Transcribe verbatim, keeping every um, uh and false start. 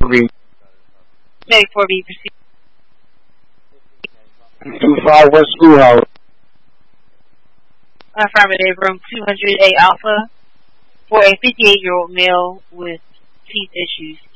Medic four B, proceed. two five West Schoolhouse. Affirmative, room two hundred A Alpha, for a fifty-eight-year-old male with teeth issues.